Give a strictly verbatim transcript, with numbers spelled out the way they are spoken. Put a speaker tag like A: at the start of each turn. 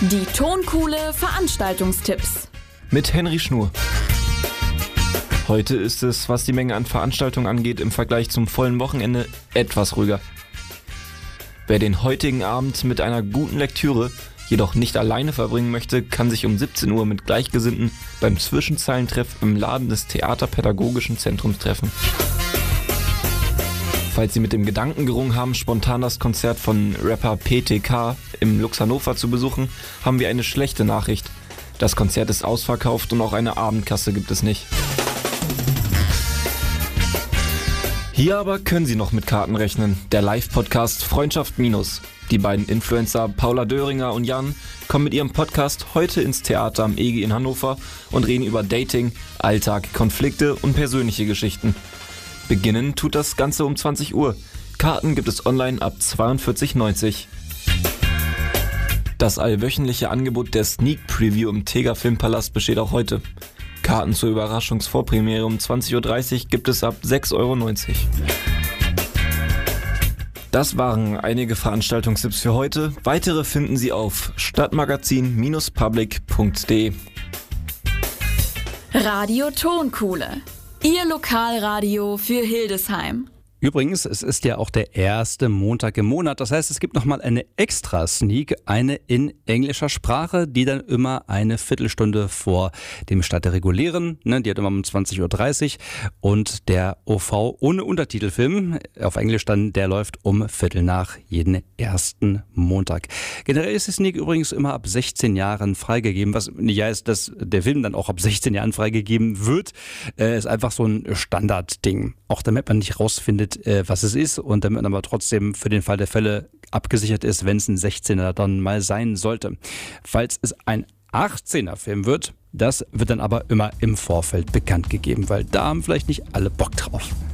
A: Die Tonkuhle Veranstaltungstipps
B: mit Henry Schnur. Heute ist es, was die Menge an Veranstaltungen angeht, im Vergleich zum vollen Wochenende etwas ruhiger. Wer den heutigen Abend mit einer guten Lektüre jedoch nicht alleine verbringen möchte, kann sich um siebzehn Uhr mit Gleichgesinnten beim Zwischenzeilentreff im Laden des Theaterpädagogischen Zentrums treffen. Falls Sie mit dem Gedanken gerungen haben, spontan das Konzert von Rapper P T K im Lux Hannover zu besuchen, haben wir eine schlechte Nachricht. Das Konzert ist ausverkauft und auch eine Abendkasse gibt es nicht. Hier aber können Sie noch mit Karten rechnen. Der Live-Podcast Freundschaft Minus. Die beiden Influencer Paula Döringer und Jan kommen mit ihrem Podcast heute ins Theater am E G in Hannover und reden über Dating, Alltag, Konflikte und persönliche Geschichten. Beginnen tut das Ganze um zwanzig Uhr. Karten gibt es online ab zweiundvierzig neunzig. Das allwöchentliche Angebot der Sneak Preview im Tega Filmpalast besteht auch heute. Karten zur Überraschungsvorpremiere um zwanzig Uhr dreißig gibt es ab sechs Euro neunzig. Das waren einige Veranstaltungstipps für heute. Weitere finden Sie auf stadtmagazin Bindestrich public Punkt de.
A: Radio Tonkuhle, Ihr Lokalradio für Hildesheim.
C: Übrigens, es ist ja auch der erste Montag im Monat. Das heißt, es gibt nochmal eine Extra-Sneak, eine in englischer Sprache, die dann immer eine Viertelstunde vor dem Start der regulären, ne, die hat immer um zwanzig Uhr dreißig. Und der O V ohne Untertitelfilm, auf Englisch dann, der läuft um Viertel nach jeden ersten Montag. Generell ist die Sneak übrigens immer ab sechzehn Jahren freigegeben, was nicht heißt, dass der Film dann auch ab sechzehn Jahren freigegeben wird. Äh, ist einfach so ein Standardding. Auch damit man nicht rausfindet, was es ist und damit man aber trotzdem für den Fall der Fälle abgesichert ist, wenn es ein sechzehner dann mal sein sollte. Falls es ein achtzehner Film wird, das wird dann aber immer im Vorfeld bekannt gegeben, weil da haben vielleicht nicht alle Bock drauf.